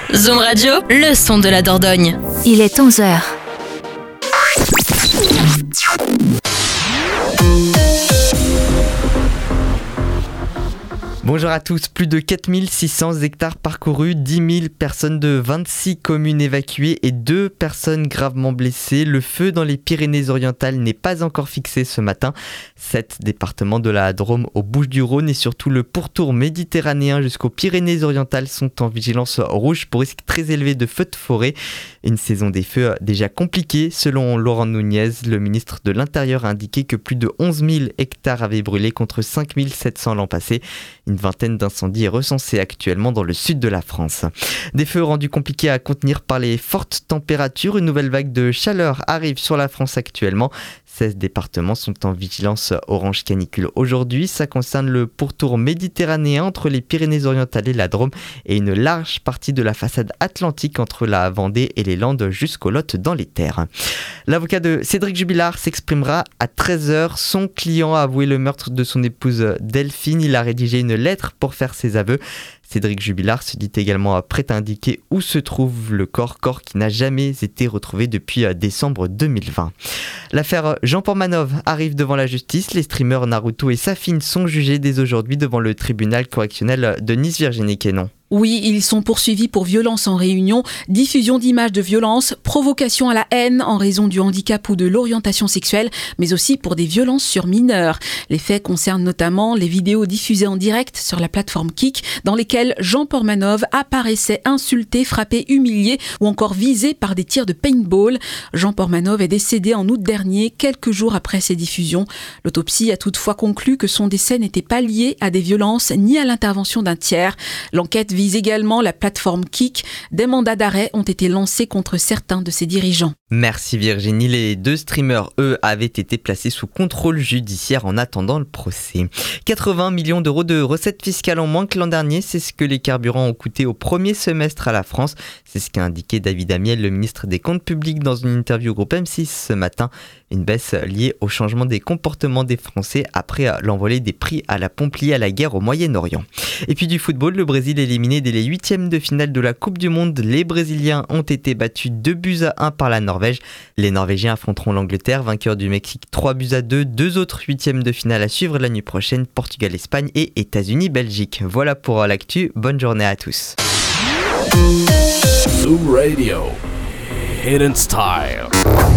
Zoom Radio, le son de la Dordogne. Il est 11h. Bonjour à tous, plus de 4600 hectares parcourus, 10 000 personnes de 26 communes évacuées et 2 personnes gravement blessées. Le feu dans les Pyrénées-Orientales n'est pas encore fixé ce matin. 7 départements de la Drôme aux Bouches-du-Rhône et surtout le pourtour méditerranéen jusqu'aux Pyrénées-Orientales sont en vigilance rouge pour risque très élevé de feux de forêt. Une saison des feux déjà compliquée. Selon Laurent Nunez, le ministre de l'Intérieur a indiqué que plus de 11 000 hectares avaient brûlé contre 5 700 l'an passé. Une vingtaine d'incendies est recensée actuellement dans le sud de la France. Des feux rendus compliqués à contenir par les fortes températures. Une nouvelle vague de chaleur arrive sur la France actuellement. 16 départements sont en vigilance orange canicule aujourd'hui. Ça concerne le pourtour méditerranéen entre les Pyrénées-Orientales et la Drôme et une large partie de la façade atlantique entre la Vendée et les Landes jusqu'au Lot dans les terres. L'avocat de Cédric Jubilard s'exprimera à 13h. Son client a avoué le meurtre de son épouse Delphine. Il a rédigé une lettre pour faire ses aveux. Cédric Jubilard se dit également prêt à indiquer où se trouve le corps qui n'a jamais été retrouvé depuis décembre 2020. L'affaire Jean Portmanov arrive devant la justice. Les streamers Naruto et Safine sont jugés dès aujourd'hui devant le tribunal correctionnel de Nice. Virginie Quénon. Oui, ils sont poursuivis pour violence en réunion, diffusion d'images de violence, provocation à la haine en raison du handicap ou de l'orientation sexuelle, mais aussi pour des violences sur mineurs. Les faits concernent notamment les vidéos diffusées en direct sur la plateforme Kik, dans lesquelles Jean Portmanov apparaissait insulté, frappé, humilié ou encore visé par des tirs de paintball. Jean Portmanov est décédé en août dernier, quelques jours après ces diffusions. L'autopsie a toutefois conclu que son décès n'était pas lié à des violences ni à l'intervention d'un tiers. L'enquête vise également la plateforme Kik. Des mandats d'arrêt ont été lancés contre certains de ses dirigeants. Merci Virginie. Les 2 streamers, eux, avaient été placés sous contrôle judiciaire en attendant le procès. 80 millions d'euros de recettes fiscales en moins que l'an dernier, c'est ce que les carburants ont coûté au premier semestre à la France. C'est ce qu'a indiqué David Amiel, le ministre des Comptes publics, dans une interview au groupe M6 ce matin. Une baisse liée au changement des comportements des Français après l'envolée des prix à la pompe liée à la guerre au Moyen-Orient. Et puis du football, le Brésil éliminé dès les 8e de finale de la Coupe du Monde. Les Brésiliens ont été battus 2-1 par la Norvège. Les Norvégiens affronteront l'Angleterre, vainqueur du Mexique 3-2. 2 autres 8e de finale à suivre la nuit prochaine, Portugal-Espagne et États-Unis-Belgique. Voilà pour l'actu, bonne journée à tous. Zoom Radio, Hidden Style.